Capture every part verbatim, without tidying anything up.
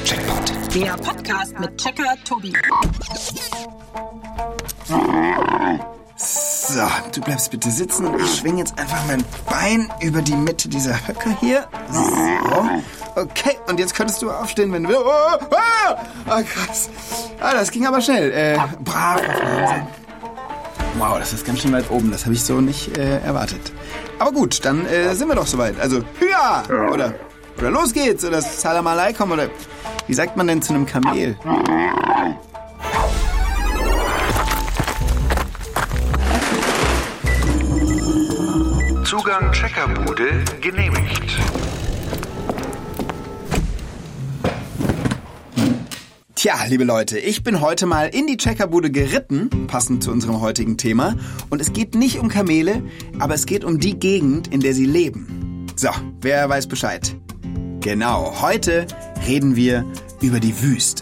Checkpoint. Der Podcast mit Checker Tobi. So, du bleibst bitte sitzen und ich schwinge jetzt einfach mein Bein über die Mitte dieser Höcker hier. So. Okay, und jetzt könntest du aufstehen, wenn du willst. Oh, oh, oh, krass. Ah, das ging aber schnell. Äh, brav auf Wow, das ist ganz schön weit oben. Das habe ich so nicht äh, erwartet. Aber gut, dann äh, sind wir doch soweit. Also, hüa! Oder, oder los geht's! Oder Salam Aleikum! Oder wie sagt man denn zu einem Kamel? Zugang Checkerbude genehmigt. Tja, liebe Leute, ich bin heute mal in die Checkerbude geritten, passend zu unserem heutigen Thema. Und es geht nicht um Kamele, aber es geht um die Gegend, in der sie leben. So, wer weiß Bescheid? Genau, heute reden wir über die Wüste.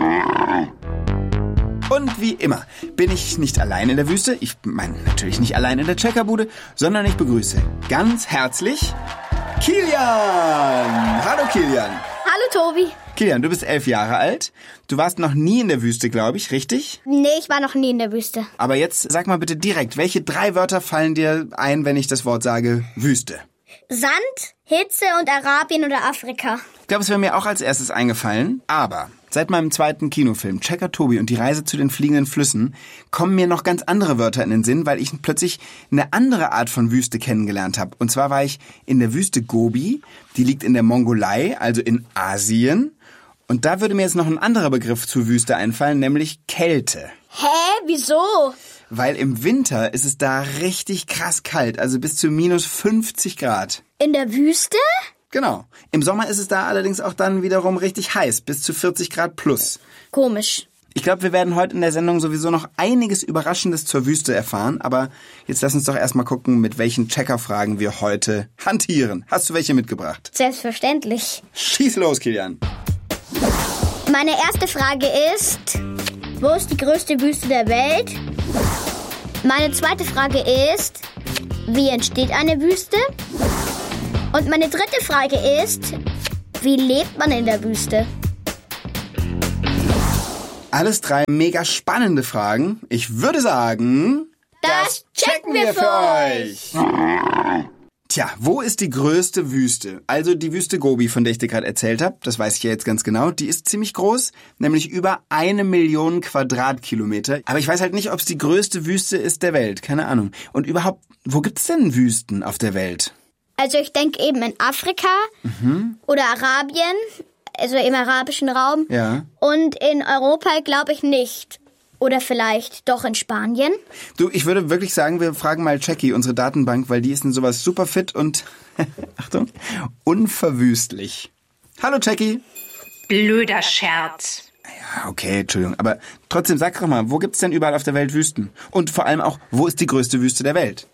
Und wie immer bin ich nicht allein in der Wüste. Ich meine natürlich nicht allein in der Checkerbude, sondern ich begrüße ganz herzlich Kilian. Hallo Kilian. Hallo Tobi. Kilian, du bist elf Jahre alt. Du warst noch nie in der Wüste, glaube ich, richtig? Nee, ich war noch nie in der Wüste. Aber jetzt sag mal bitte direkt, welche drei Wörter fallen dir ein, wenn ich das Wort sage Wüste? Sand, Hitze und Arabien oder Afrika. Ich glaube, es wäre mir auch als erstes eingefallen. Aber seit meinem zweiten Kinofilm Checker Tobi und die Reise zu den fliegenden Flüssen kommen mir noch ganz andere Wörter in den Sinn, weil ich plötzlich eine andere Art von Wüste kennengelernt habe. Und zwar war ich in der Wüste Gobi. Die liegt in der Mongolei, also in Asien. Und da würde mir jetzt noch ein anderer Begriff zur Wüste einfallen, nämlich Kälte. Hä? Wieso? Weil im Winter ist es da richtig krass kalt, also bis zu minus fünfzig Grad. In der Wüste? Genau. Im Sommer ist es da allerdings auch dann wiederum richtig heiß, bis zu vierzig Grad plus. Komisch. Ich glaube, wir werden heute in der Sendung sowieso noch einiges Überraschendes zur Wüste erfahren, aber jetzt lass uns doch erstmal gucken, mit welchen Checkerfragen wir heute hantieren. Hast du welche mitgebracht? Selbstverständlich. Schieß los, Kilian. Meine erste Frage ist, wo ist die größte Wüste der Welt? Meine zweite Frage ist, wie entsteht eine Wüste? Und meine dritte Frage ist, wie lebt man in der Wüste? Alles drei mega spannende Fragen. Ich würde sagen, das checken wir für euch. Tja, wo ist die größte Wüste? Also die Wüste Gobi, von der ich dir gerade erzählt habe, das weiß ich ja jetzt ganz genau, die ist ziemlich groß, nämlich über eine Million Quadratkilometer. Aber ich weiß halt nicht, ob es die größte Wüste ist der Welt, keine Ahnung. Und überhaupt, wo gibt's denn Wüsten auf der Welt? Also ich denke eben in Afrika mhm. oder Arabien, also im arabischen Raum. Ja. Und in Europa glaube ich nicht. Oder vielleicht doch in Spanien. Du, ich würde wirklich sagen, wir fragen mal Jackie, unsere Datenbank, weil die ist in sowas super fit und, Achtung, unverwüstlich. Hallo Jackie. Blöder Scherz. Ja, okay, Entschuldigung. Aber trotzdem, sag doch mal, wo gibt's denn überall auf der Welt Wüsten? Und vor allem auch, wo ist die größte Wüste der Welt?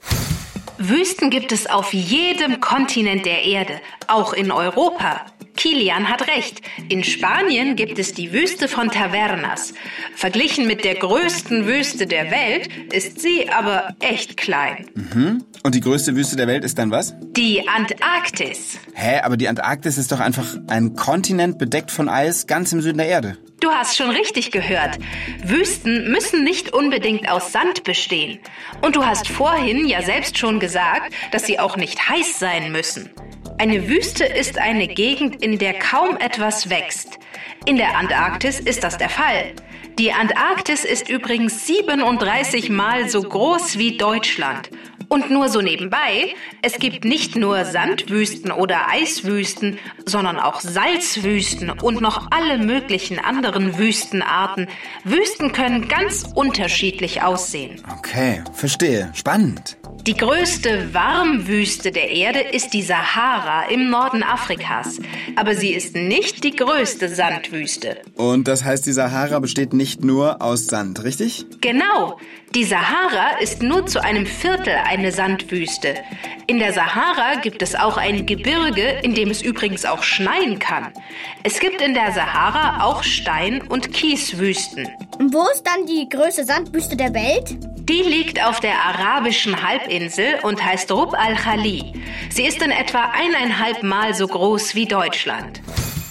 Wüsten gibt es auf jedem Kontinent der Erde, auch in Europa. Kilian hat recht. In Spanien gibt es die Wüste von Tavernas. Verglichen mit der größten Wüste der Welt ist sie aber echt klein. Mhm. Und die größte Wüste der Welt ist dann was? Die Antarktis. Hä, aber die Antarktis ist doch einfach ein Kontinent bedeckt von Eis ganz im Süden der Erde. Du hast schon richtig gehört. Wüsten müssen nicht unbedingt aus Sand bestehen. Und du hast vorhin ja selbst schon gesagt, dass sie auch nicht heiß sein müssen. Eine Wüste ist eine Gegend, in der kaum etwas wächst. In der Antarktis ist das der Fall. Die Antarktis ist übrigens siebenunddreißig Mal so groß wie Deutschland. Und nur so nebenbei, es gibt nicht nur Sandwüsten oder Eiswüsten, sondern auch Salzwüsten und noch alle möglichen anderen Wüstenarten. Wüsten können ganz unterschiedlich aussehen. Okay, verstehe. Spannend. Die größte Warmwüste der Erde ist die Sahara im Norden Afrikas. Aber sie ist nicht die größte Sandwüste. Und das heißt, die Sahara besteht nicht nur aus Sand, richtig? Genau. Die Sahara ist nur zu einem Viertel eine Sandwüste. In der Sahara gibt es auch ein Gebirge, in dem es übrigens auch schneien kann. Es gibt in der Sahara auch Stein- und Kieswüsten. Und wo ist dann die größte Sandwüste der Welt? Die liegt auf der arabischen Halbinsel und heißt Rub al-Khali. Sie ist in etwa eineinhalb Mal so groß wie Deutschland.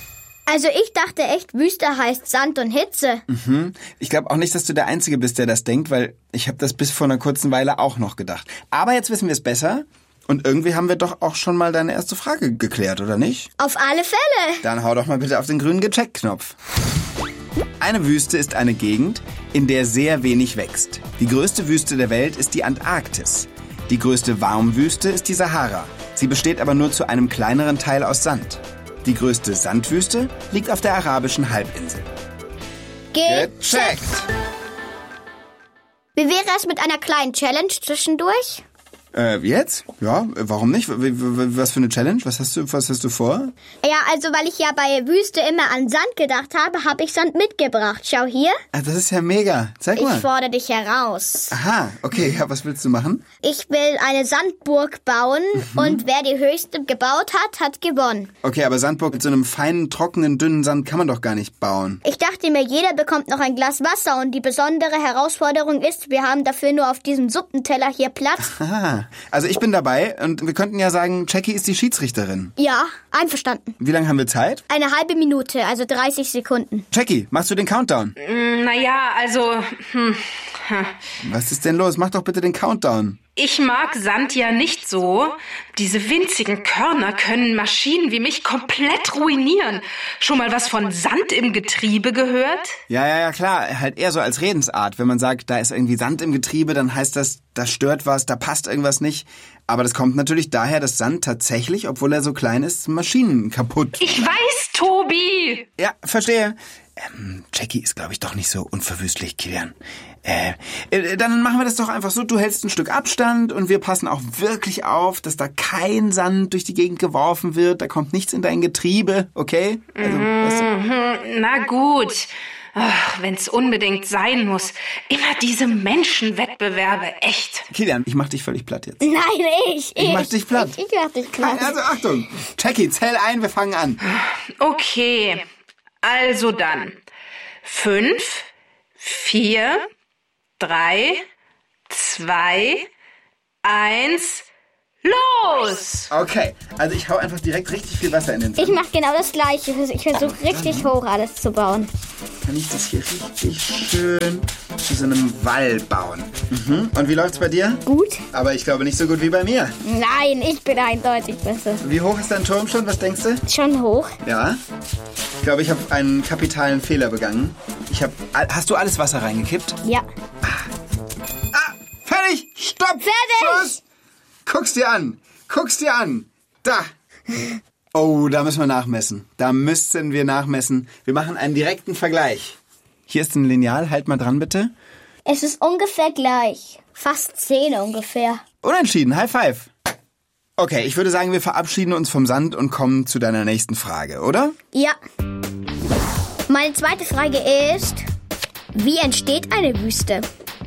Also ich dachte echt, Wüste heißt Sand und Hitze. Mhm. Ich glaube auch nicht, dass du der Einzige bist, der das denkt, weil ich habe das bis vor einer kurzen Weile auch noch gedacht. Aber jetzt wissen wir es besser und irgendwie haben wir doch auch schon mal deine erste Frage geklärt, oder nicht? Auf alle Fälle. Dann hau doch mal bitte auf den grünen Gecheckt-Knopf. Eine Wüste ist eine Gegend, in der sehr wenig wächst. Die größte Wüste der Welt ist die Antarktis. Die größte Warmwüste ist die Sahara. Sie besteht aber nur zu einem kleineren Teil aus Sand. Die größte Sandwüste liegt auf der arabischen Halbinsel. Gecheckt. Wie wäre es mit einer kleinen Challenge zwischendurch? Äh, jetzt? Ja, warum nicht? Was für eine Challenge? Was hast du, was hast du vor? Ja, also weil ich ja bei Wüste immer an Sand gedacht habe, habe ich Sand mitgebracht. Schau hier. Ah, das ist ja mega. Zeig mal. Ich fordere dich heraus. Aha, okay. Ja, was willst du machen? Ich will eine Sandburg bauen mhm. und wer die höchste gebaut hat, hat gewonnen. Okay, aber Sandburg mit so einem feinen, trockenen, dünnen Sand kann man doch gar nicht bauen. Ich dachte mir, jeder bekommt noch ein Glas Wasser und die besondere Herausforderung ist, wir haben dafür nur auf diesem Suppenteller hier Platz. Aha. Also ich bin dabei und wir könnten ja sagen, Jackie ist die Schiedsrichterin. Ja, einverstanden. Wie lange haben wir Zeit? Eine halbe Minute, also dreißig Sekunden. Jackie, machst du den Countdown? Mm, naja, also... Hm. Was ist denn los? Mach doch bitte den Countdown. Ich mag Sand ja nicht so. Diese winzigen Körner können Maschinen wie mich komplett ruinieren. Schon mal was von Sand im Getriebe gehört? Ja, ja, ja, klar. Halt eher so als Redensart. Wenn man sagt, da ist irgendwie Sand im Getriebe, dann heißt das, da stört was, da passt irgendwas nicht. Aber das kommt natürlich daher, dass Sand tatsächlich, obwohl er so klein ist, Maschinen kaputt. Ich weiß, Tobi! Ja, verstehe. Ähm, Jackie ist, glaube ich, doch nicht so unverwüstlich, Kilian. Äh, äh, dann machen wir das doch einfach so, du hältst ein Stück Abstand und wir passen auch wirklich auf, dass da kein Sand durch die Gegend geworfen wird, da kommt nichts in dein Getriebe, okay? Also, mhm, weißt du? Na gut. Ach, wenn's unbedingt sein muss. Immer diese Menschenwettbewerbe, echt. Kilian, ich mach dich völlig platt jetzt. Nein, ich. Ich, ich mach dich platt. Ich, ich mach dich platt. Also Achtung, Jackie, zähl ein, wir fangen an. Okay, also dann. Fünf, vier, drei, zwei, eins, los! Okay, also ich hau einfach direkt richtig viel Wasser in den Sand. Ich mach genau das Gleiche. Ich versuche richtig hoch alles zu bauen. Kann ich das hier richtig schön zu so einem Wall bauen. Mhm. Und wie läuft's bei dir? Gut. Aber ich glaube nicht so gut wie bei mir. Nein, ich bin eindeutig besser. Wie hoch ist dein Turm schon? Was denkst du? Schon hoch. Ja. Ich glaube, ich habe einen kapitalen Fehler begangen. Ich habe. Hast du alles Wasser reingekippt? Ja. Ah, fertig! Stopp! Fertig! Schluss! Guck's dir an! Guck's dir an! Da! Oh, da müssen wir nachmessen. Da müssen wir nachmessen. Wir machen einen direkten Vergleich. Hier ist ein Lineal. Halt mal dran, bitte. Es ist ungefähr gleich. Fast zehn ungefähr. Unentschieden. High five. Okay, ich würde sagen, wir verabschieden uns vom Sand und kommen zu deiner nächsten Frage, oder? Ja. Meine zweite Frage ist, wie entsteht eine Wüste?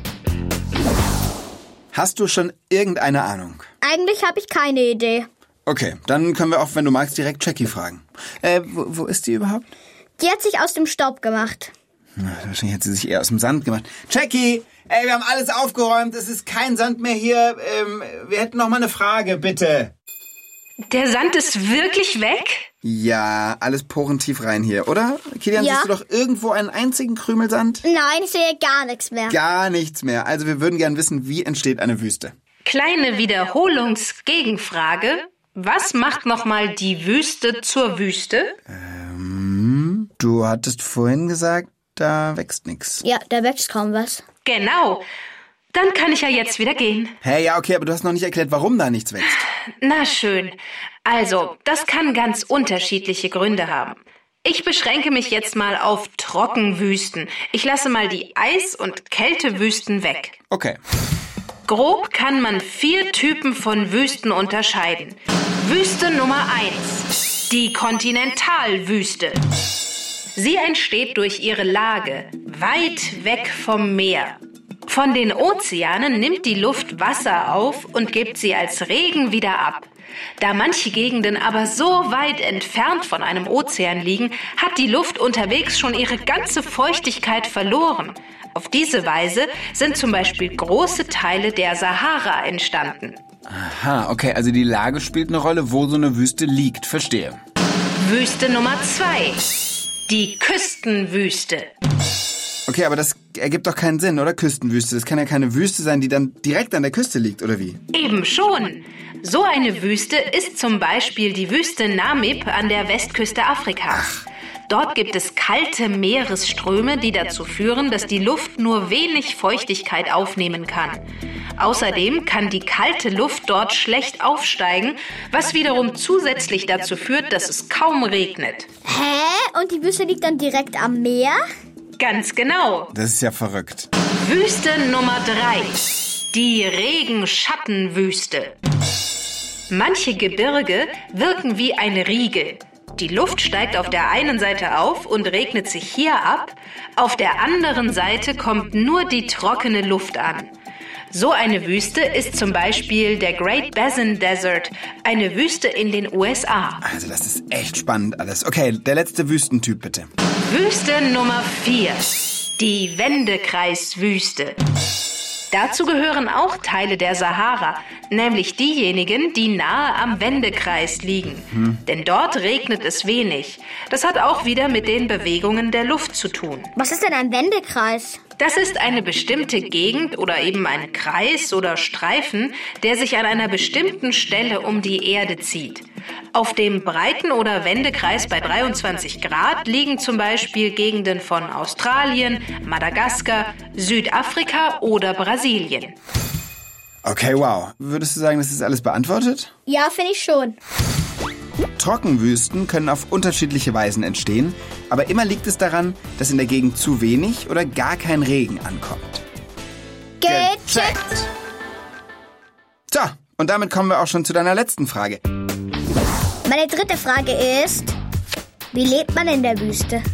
Hast du schon irgendeine Ahnung? Eigentlich habe ich keine Idee. Okay, dann können wir auch, wenn du magst, direkt Jackie fragen. Äh, wo, wo ist die überhaupt? Die hat sich aus dem Staub gemacht. Na, wahrscheinlich hat sie sich eher aus dem Sand gemacht. Jackie, ey, wir haben alles aufgeräumt. Es ist kein Sand mehr hier. Ähm, wir hätten noch mal eine Frage, bitte. Der Sand ist wirklich weg? Ja, alles porentief rein hier, oder? Kilian, Ja. siehst du doch irgendwo einen einzigen Krümel Sand? Nein, ich sehe gar nichts mehr. Gar nichts mehr. Also wir würden gern wissen, wie entsteht eine Wüste? Kleine Wiederholungsgegenfrage. Was macht nochmal die Wüste zur Wüste? Ähm, du hattest vorhin gesagt, da wächst nichts. Ja, da wächst kaum was. Genau. Dann kann ich ja jetzt wieder gehen. Hey, ja, okay, aber du hast noch nicht erklärt, warum da nichts wächst. Na schön. Also, das kann ganz unterschiedliche Gründe haben. Ich beschränke mich jetzt mal auf Trockenwüsten. Ich lasse mal die Eis- und Kältewüsten weg. Okay. Grob kann man vier Typen von Wüsten unterscheiden. Wüste Nummer eins. Die Kontinentalwüste. Sie entsteht durch ihre Lage, weit weg vom Meer. Von den Ozeanen nimmt die Luft Wasser auf und gibt sie als Regen wieder ab. Da manche Gegenden aber so weit entfernt von einem Ozean liegen, hat die Luft unterwegs schon ihre ganze Feuchtigkeit verloren. Auf diese Weise sind zum Beispiel große Teile der Sahara entstanden. Aha, okay, also die Lage spielt eine Rolle, wo so eine Wüste liegt. Verstehe. Wüste Nummer zwei. Die Küstenwüste. Okay, aber das ergibt doch keinen Sinn, oder? Küstenwüste. Das kann ja keine Wüste sein, die dann direkt an der Küste liegt, oder wie? Eben schon. So eine Wüste ist zum Beispiel die Wüste Namib an der Westküste Afrikas. Dort gibt es kalte Meeresströme, die dazu führen, dass die Luft nur wenig Feuchtigkeit aufnehmen kann. Außerdem kann die kalte Luft dort schlecht aufsteigen, was wiederum zusätzlich dazu führt, dass es kaum regnet. Hä? Und die Wüste liegt dann direkt am Meer? Ganz genau. Das ist ja verrückt. Wüste Nummer drei. Die Regenschattenwüste. Manche Gebirge wirken wie ein Riegel. Die Luft steigt auf der einen Seite auf und regnet sich hier ab. Auf der anderen Seite kommt nur die trockene Luft an. So eine Wüste ist zum Beispiel der Great Basin Desert, eine Wüste in den U S A. Also das ist echt spannend alles. Okay, der letzte Wüstentyp bitte. Wüste Nummer vier. Die Wendekreiswüste. Dazu gehören auch Teile der Sahara, nämlich diejenigen, die nahe am Wendekreis liegen. Hm. Denn dort regnet es wenig. Das hat auch wieder mit den Bewegungen der Luft zu tun. Was ist denn ein Wendekreis? Das ist eine bestimmte Gegend oder eben ein Kreis oder Streifen, der sich an einer bestimmten Stelle um die Erde zieht. Auf dem Breiten- oder Wendekreis bei dreiundzwanzig Grad liegen zum Beispiel Gegenden von Australien, Madagaskar, Südafrika oder Brasilien. Okay, wow. Würdest du sagen, das ist alles beantwortet? Ja, finde ich schon. Trockenwüsten können auf unterschiedliche Weisen entstehen, aber immer liegt es daran, dass in der Gegend zu wenig oder gar kein Regen ankommt. Gecheckt! So, und damit kommen wir auch schon zu deiner letzten Frage. Meine dritte Frage ist, wie lebt man in der Wüste?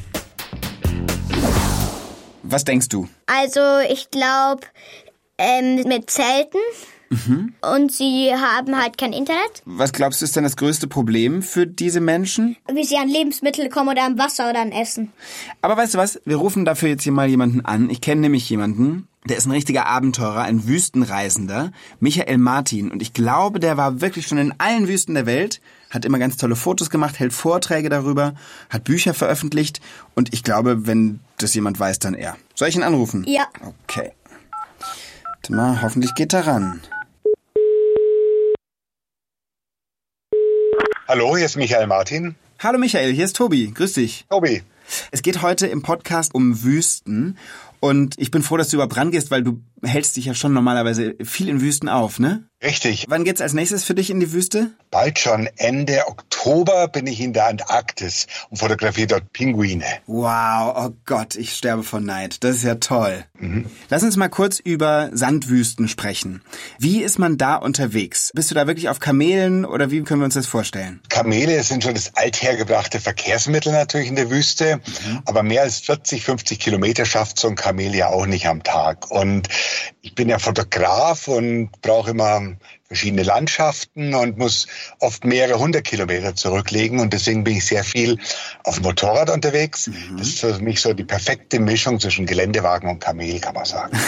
Was denkst du? Also, ich glaube, ähm, mit Zelten. Mhm. Und sie haben halt kein Internet. Was glaubst du, ist denn das größte Problem für diese Menschen? Wie sie an Lebensmittel kommen oder an Wasser oder an Essen. Aber weißt du was? Wir rufen dafür jetzt hier mal jemanden an. Ich kenne nämlich jemanden, der ist ein richtiger Abenteurer, ein Wüstenreisender, Michael Martin. Und ich glaube, der war wirklich schon in allen Wüsten der Welt, hat immer ganz tolle Fotos gemacht, hält Vorträge darüber, hat Bücher veröffentlicht. Und ich glaube, wenn das jemand weiß, dann er. Soll ich ihn anrufen? Ja. Okay. Warte mal, hoffentlich geht er ran. Hallo, hier ist Michael Martin. Hallo Michael, hier ist Tobi. Grüß dich. Tobi. Es geht heute im Podcast um Wüsten. Und ich bin froh, dass du überhaupt rangehst, weil du hältst dich ja schon normalerweise viel in Wüsten auf, ne? Richtig. Wann geht's als nächstes für dich in die Wüste? Bald schon. Ende Oktober bin ich in der Antarktis und fotografiere dort Pinguine. Wow, oh Gott, ich sterbe vor Neid. Das ist ja toll. Mhm. Lass uns mal kurz über Sandwüsten sprechen. Wie ist man da unterwegs? Bist du da wirklich auf Kamelen oder wie können wir uns das vorstellen? Kamele sind schon das althergebrachte Verkehrsmittel natürlich in der Wüste, mhm. aber mehr als vierzig, fünfzig Kilometer schafft so ein Kamel ja auch nicht am Tag. Und ich bin ja Fotograf und brauche immer verschiedene Landschaften und muss oft mehrere hundert Kilometer zurücklegen und deswegen bin ich sehr viel auf dem Motorrad unterwegs. Mhm. Das ist für mich so die perfekte Mischung zwischen Geländewagen und Kamel, kann man sagen.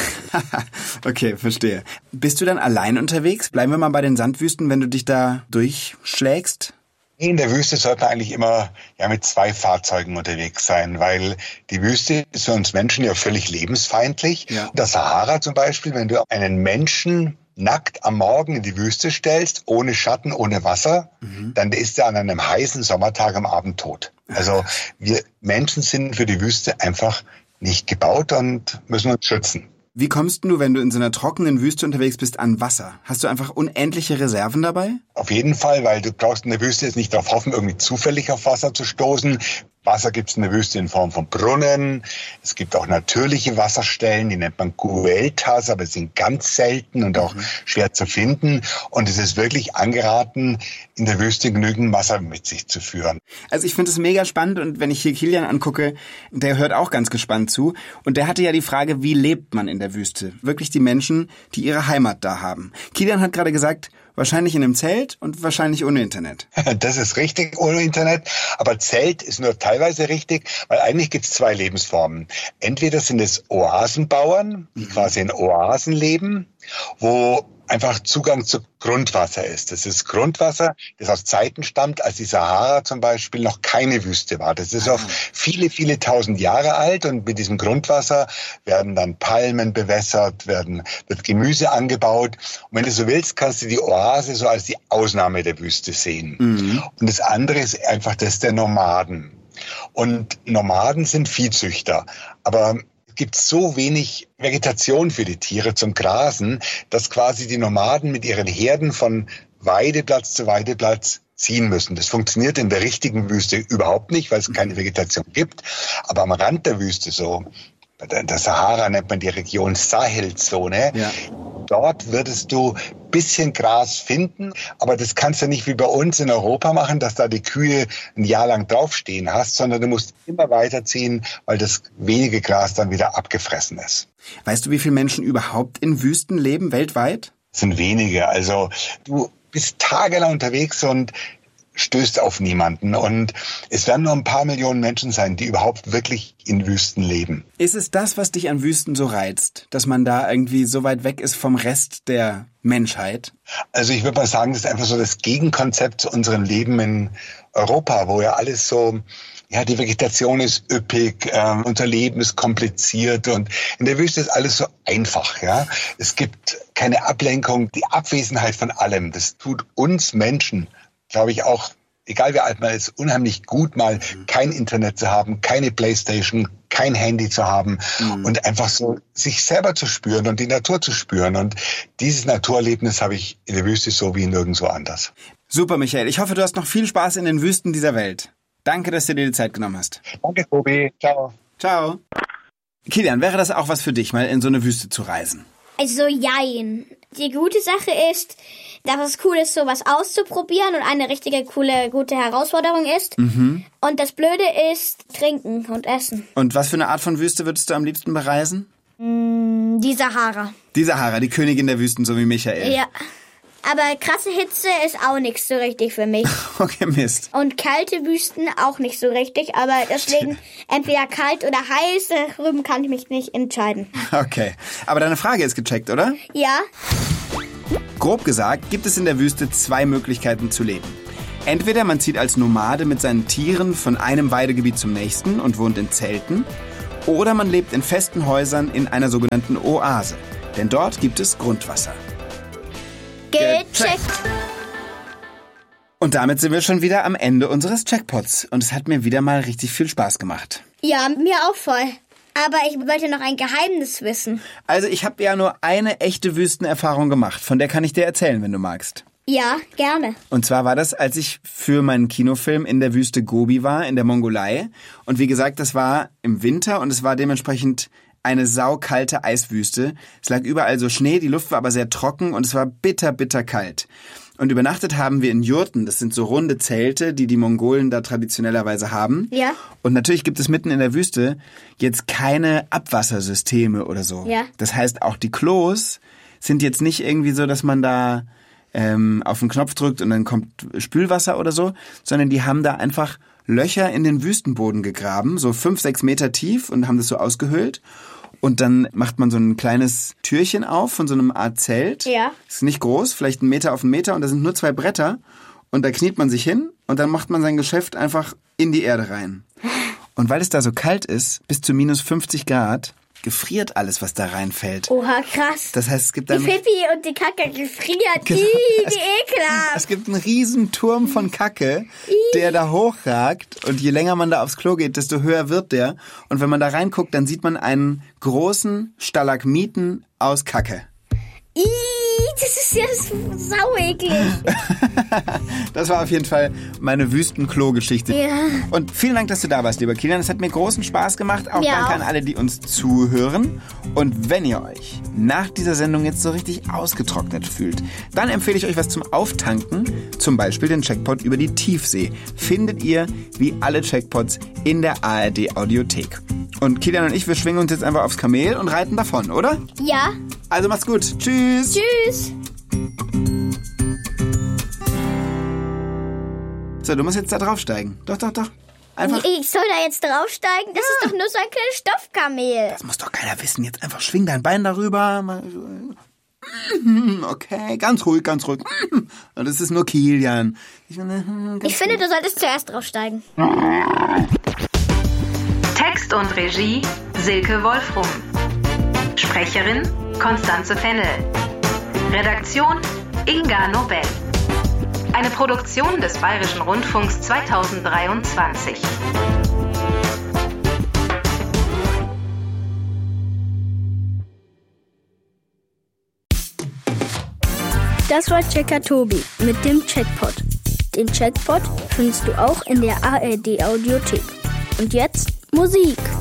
Okay, verstehe. Bist du dann allein unterwegs? Bleiben wir mal bei den Sandwüsten, wenn du dich da durchschlägst? In der Wüste sollte man eigentlich immer ja mit zwei Fahrzeugen unterwegs sein, weil die Wüste ist für uns Menschen ja völlig lebensfeindlich. Ja. Der Sahara zum Beispiel, wenn du einen Menschen nackt am Morgen in die Wüste stellst, ohne Schatten, ohne Wasser, mhm. dann ist er an einem heißen Sommertag am Abend tot. Also wir Menschen sind für die Wüste einfach nicht gebaut und müssen uns schützen. Wie kommst du, wenn du in so einer trockenen Wüste unterwegs bist, an Wasser? Hast du einfach unendliche Reserven dabei? Auf jeden Fall, weil du brauchst in der Wüste jetzt nicht darauf hoffen, irgendwie zufällig auf Wasser zu stoßen. Wasser gibt es in der Wüste in Form von Brunnen. Es gibt auch natürliche Wasserstellen, die nennt man Gueltas, aber sind ganz selten und auch mhm. schwer zu finden. Und es ist wirklich angeraten, in der Wüste genügend Wasser mit sich zu führen. Also ich finde es mega spannend und wenn ich hier Kilian angucke, der hört auch ganz gespannt zu. Und der hatte ja die Frage, wie lebt man in der Wüste? Wirklich die Menschen, die ihre Heimat da haben. Kilian hat gerade gesagt, wahrscheinlich in einem Zelt und wahrscheinlich ohne Internet. Das ist richtig, ohne Internet. Aber Zelt ist nur teilweise richtig, weil eigentlich gibt es zwei Lebensformen. Entweder sind es Oasenbauern, die quasi in Oasen leben, wo einfach Zugang zu Grundwasser ist. Das ist Grundwasser, das aus Zeiten stammt, als die Sahara zum Beispiel noch keine Wüste war. Das ist auf viele, viele tausend Jahre alt und mit diesem Grundwasser werden dann Palmen bewässert, werden, wird Gemüse angebaut. Und wenn du so willst, kannst du die Oase so als die Ausnahme der Wüste sehen. Mhm. Und das andere ist einfach das der Nomaden. Und Nomaden sind Viehzüchter, aber es gibt so wenig Vegetation für die Tiere zum Grasen, dass quasi die Nomaden mit ihren Herden von Weideplatz zu Weideplatz ziehen müssen. Das funktioniert in der richtigen Wüste überhaupt nicht, weil es keine Vegetation gibt. Aber am Rand der Wüste, so in der Sahara nennt man die Region Sahelzone, ja. Dort würdest du ein bisschen Gras finden, aber das kannst du nicht wie bei uns in Europa machen, dass da die Kühe ein Jahr lang draufstehen hast, sondern du musst immer weiterziehen, weil das wenige Gras dann wieder abgefressen ist. Weißt du, wie viele Menschen überhaupt in Wüsten leben weltweit? Das sind wenige. Also du bist tagelang unterwegs und stößt auf niemanden. Und es werden nur ein paar Millionen Menschen sein, die überhaupt wirklich in Wüsten leben. Ist es das, was dich an Wüsten so reizt? Dass man da irgendwie so weit weg ist vom Rest der Menschheit? Also ich würde mal sagen, das ist einfach so das Gegenkonzept zu unserem Leben in Europa, wo ja alles so... Ja, die Vegetation ist üppig, äh, unser Leben ist kompliziert und in der Wüste ist alles so einfach, ja. Es gibt keine Ablenkung, die Abwesenheit von allem. Das tut uns Menschen, glaube ich, auch, egal wie alt man ist, unheimlich gut, mal kein Internet zu haben, keine Playstation, kein Handy zu haben mhm. und einfach so sich selber zu spüren und die Natur zu spüren. Und dieses Naturerlebnis habe ich in der Wüste so wie nirgendwo anders. Super, Michael. Ich hoffe, du hast noch viel Spaß in den Wüsten dieser Welt. Danke, dass du dir die Zeit genommen hast. Danke, Tobi. Ciao. Ciao. Kilian, wäre das auch was für dich, mal in so eine Wüste zu reisen? Also jein. Die gute Sache ist, dass es cool ist, sowas auszuprobieren und eine richtige, coole, gute Herausforderung ist. Mhm. Und das Blöde ist Trinken und Essen. Und was für eine Art von Wüste würdest du am liebsten bereisen? Mm, die Sahara. Die Sahara, die Königin der Wüsten, so wie Michael. Ja. Aber krasse Hitze ist auch nichts so richtig für mich. Okay, Mist. Und kalte Wüsten auch nicht so richtig. Aber deswegen entweder kalt oder heiß, darüber kann ich mich nicht entscheiden. Okay. Aber deine Frage ist gecheckt, oder? Ja. Grob gesagt gibt es in der Wüste zwei Möglichkeiten zu leben. Entweder man zieht als Nomade mit seinen Tieren von einem Weidegebiet zum nächsten und wohnt in Zelten. Oder man lebt in festen Häusern in einer sogenannten Oase. Denn dort gibt es Grundwasser. Gecheckt. Und damit sind wir schon wieder am Ende unseres Checkpots. Und es hat mir wieder mal richtig viel Spaß gemacht. Ja, mir auch voll. Aber ich wollte noch ein Geheimnis wissen. Also ich habe ja nur eine echte Wüstenerfahrung gemacht. Von der kann ich dir erzählen, wenn du magst. Ja, gerne. Und zwar war das, als ich für meinen Kinofilm in der Wüste Gobi war, in der Mongolei. Und wie gesagt, das war im Winter und es war dementsprechend eine saukalte Eiswüste. Es lag überall so Schnee, die Luft war aber sehr trocken und es war bitter, bitter kalt. Und übernachtet haben wir in Jurten. Das sind so runde Zelte, die die Mongolen da traditionellerweise haben. Ja. Und natürlich gibt es mitten in der Wüste jetzt keine Abwassersysteme oder so. Ja. Das heißt, auch die Klos sind jetzt nicht irgendwie so, dass man da ähm, auf den Knopf drückt und dann kommt Spülwasser oder so, sondern die haben da einfach Löcher in den Wüstenboden gegraben, so fünf, sechs Meter tief und haben das so ausgehöhlt. Und dann macht man so ein kleines Türchen auf von so einem Art Zelt. Ja. Ist nicht groß, vielleicht einen Meter auf einen Meter und da sind nur zwei Bretter. Und da kniet man sich hin und dann macht man sein Geschäft einfach in die Erde rein. Und weil es da so kalt ist, bis zu minus fünfzig Grad, gefriert alles, was da reinfällt. Oha, krass. Das heißt, es gibt dann... Die Pipi und die Kacke gefriert. Genau. Ih, Es- wie ekelhaft. Es gibt einen riesen Turm von Kacke, der da hochragt. Und je länger man da aufs Klo geht, desto höher wird der. Und wenn man da reinguckt, dann sieht man einen großen Stalagmiten aus Kacke. Ih, das ist ja saueklig. Das war auf jeden Fall meine Wüstenklo-Geschichte. Ja. Und vielen Dank, dass du da warst, lieber Kilian. Es hat mir großen Spaß gemacht. Auch Mir danke auch. an alle, die uns zuhören. Und wenn ihr euch nach dieser Sendung jetzt so richtig ausgetrocknet fühlt, dann empfehle ich euch was zum Auftanken. Zum Beispiel den Checkpot über die Tiefsee. Findet ihr wie alle Checkpots in der A R D-Audiothek. Und Kilian und ich, wir schwingen uns jetzt einfach aufs Kamel und reiten davon, oder? Ja. Also macht's gut. Tschüss. Tschüss. So, du musst jetzt da draufsteigen. Doch, doch, doch. Einfach. Ich soll da jetzt draufsteigen? Das ist doch nur so ein kleines Stoffkamel. Das muss doch keiner wissen. Jetzt einfach schwing dein Bein darüber. Mal- Okay, ganz ruhig, ganz ruhig. Das ist nur Kilian. Ich, ich finde, du solltest zuerst draufsteigen. Text und Regie Silke Wolfrum. Sprecherin Konstanze Fennel. Redaktion Inga Nobel. Eine Produktion des Bayerischen Rundfunks zweitausenddreiundzwanzig. Das war Checker Tobi mit dem Checkpot. Den Checkpot findest du auch in der A R D Audiothek. Und jetzt Musik.